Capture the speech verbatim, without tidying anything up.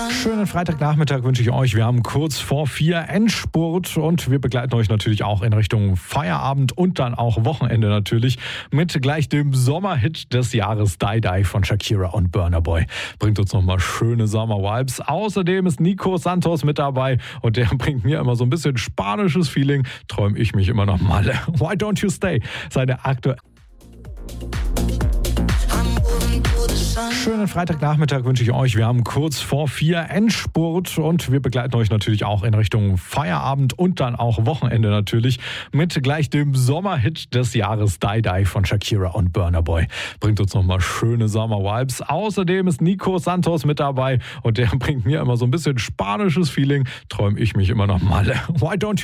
Schönen Freitagnachmittag wünsche ich euch. Wir haben kurz vor vier Endspurt und wir begleiten euch natürlich auch in Richtung Feierabend und dann auch Wochenende natürlich mit gleich dem Sommerhit des Jahres Die Die von Shakira und Burna Boy. Bringt uns nochmal schöne Sommer-Vibes. Außerdem ist Nico Santos mit dabei und der bringt mir immer so ein bisschen spanisches Feeling. Träume ich mich immer noch mal. Why Don't You Stay? Seine aktuelle Schönen Freitagnachmittag wünsche ich euch. Wir haben kurz vor vier Endspurt und wir begleiten euch natürlich auch in Richtung Feierabend und dann auch Wochenende natürlich mit gleich dem Sommerhit des Jahres Die Die von Shakira und Burna Boy. Bringt uns nochmal schöne Sommer-Vibes. Außerdem ist Nico Santos mit dabei und der bringt mir immer so ein bisschen spanisches Feeling. Träume ich mich immer noch mal. Why Don't You